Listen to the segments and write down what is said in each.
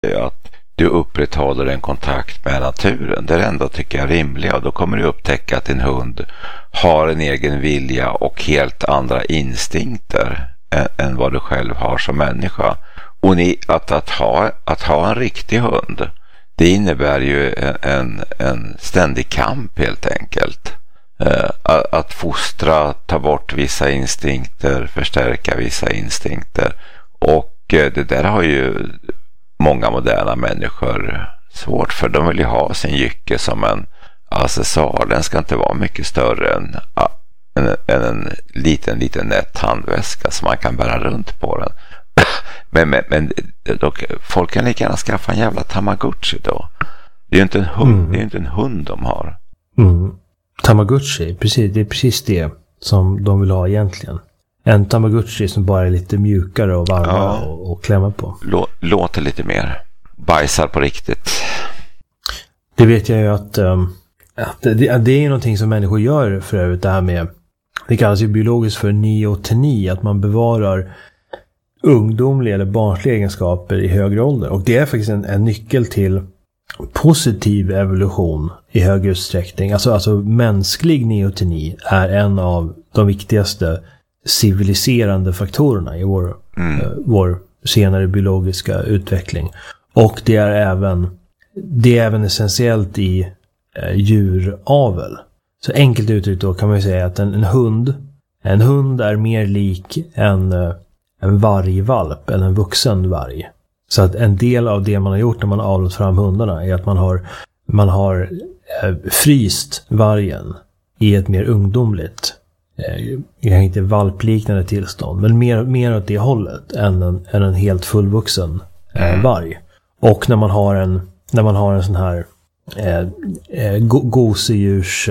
att du upprätthåller en kontakt med naturen. Det är ändå tycker jag rimliga, och då kommer du upptäcka att din hund har en egen vilja och helt andra instinkter än vad du själv har som människa. Och att ha en riktig hund, det innebär ju en ständig kamp helt enkelt. Att fostra, ta bort vissa instinkter, förstärka vissa instinkter. Och det där har ju många moderna människor svårt för. De vill ju ha sin jycke som en accessoar. Den ska inte vara mycket större än en liten nätt handväska som man kan bära runt på den. Men folk kan lika gärna skaffa en jävla Tamagotchi då. Det är ju inte en hund, det är ju inte en hund de har. Tamagotchi, precis, det är precis det som de vill ha egentligen. En Tamagotchi som bara är lite mjukare och varmare och klämma på. Låter lite mer. Bajsar på riktigt. Det vet jag ju att det är någonting som människor gör för övrigt, det här med, det kallas ju biologiskt för neoteni, att man bevarar ungdomliga eller barnsliga egenskaper i högre ålder. Och det är faktiskt en nyckel till positiv evolution i hög utsträckning. Alltså mänsklig neoteni är en av de viktigaste civiliserande faktorerna i vår senare biologiska utveckling. Och det är även essentiellt i djuravel. Så enkelt uttryckt då kan man ju säga att en hund är mer lik en vargvalp än en vuxen varg. Så att en del av det man har gjort när man har avlat fram hundarna är att man har fryst vargen i ett mer ungdomligt, inte valpliknande tillstånd, men mer åt det hållet än en helt fullvuxen varg. Och när man har en sån här gosedjurs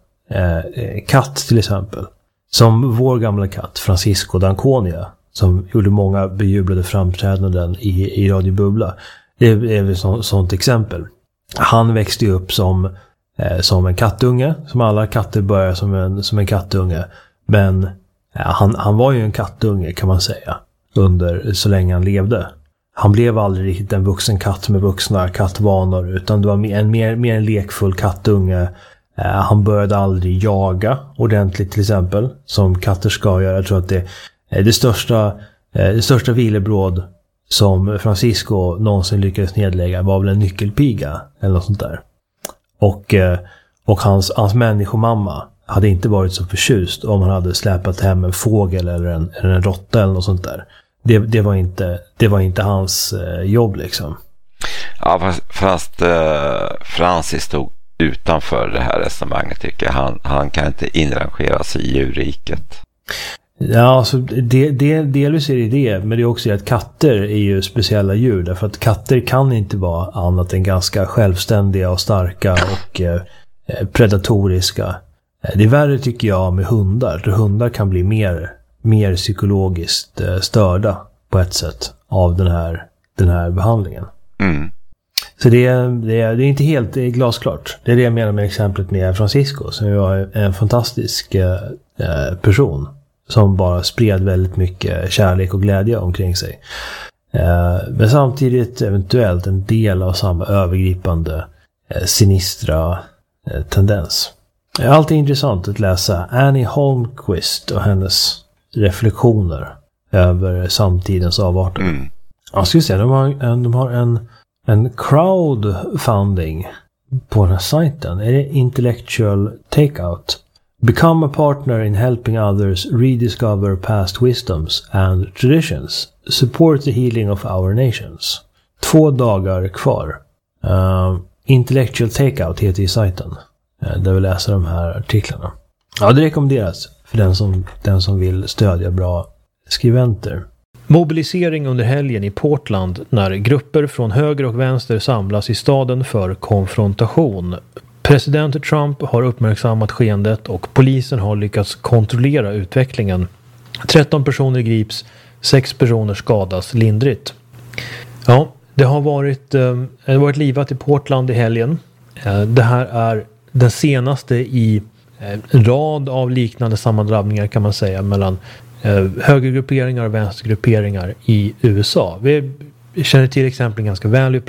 katt till exempel, som vår gamla katt Francisco D'Anconia, som gjorde många bejublade framträdanden i Radio Bubbla. Det är ett sånt exempel. Han växte ju upp som en kattunge, som alla katter börjar som en kattunge. Men han var ju en kattunge kan man säga, under så länge han levde. Han blev aldrig riktigt en vuxen katt med vuxna kattvanor, utan det var mer en lekfull kattunge. Han började aldrig jaga ordentligt till exempel, som katter ska göra. Jag tror att det största villebråd som Francisco någonsin lyckades nedlägga var väl en nyckelpiga eller något sånt där. Och hans människomamma hade inte varit så förtjust om han hade släpat hem en fågel eller en råtta eller något sånt där. Det var inte hans jobb liksom. Ja, fast Francis stod utanför det här resonemanget tycker jag. Han kan inte inrangeras i djurriket. Ja, alltså delvis är det, men det är också att katter är ju speciella djur, därför att katter kan inte vara annat än ganska självständiga och starka och predatoriska. Det är värre tycker jag med hundar. Hundar kan bli mer psykologiskt störda på ett sätt av den här behandlingen. Så det är inte helt glasklart. Det är det jag menar med exemplet med Francisco, som var en fantastisk person som bara spred väldigt mycket kärlek och glädje omkring sig. Men samtidigt eventuellt en del av samma övergripande sinistra tendens. Det är alltid intressant att läsa Annie Holmquist och hennes reflektioner över samtidens avarter. Jag skulle säga de har en crowdfunding på den här sajten. Är det Intellectual Takeout? Become a partner in helping others rediscover past wisdoms and traditions. Support the healing of our nations. 2 dagar kvar. Intellectual Takeout heter i sajten. Där vi läser de här artiklarna. Ja, det rekommenderas för den som vill stödja bra skribenter. Mobilisering under helgen i Portland när grupper från höger och vänster samlas i staden för konfrontation. President Trump har uppmärksammat skeendet och polisen har lyckats kontrollera utvecklingen. 13 personer grips, 6 personer skadas lindrigt. Ja, det har varit livat i Portland i helgen. Det här är den senaste i en rad av liknande sammandrabbningar kan man säga mellan högergrupperingar och vänstergrupperingar i USA. känner till exemplen ganska väl. Vi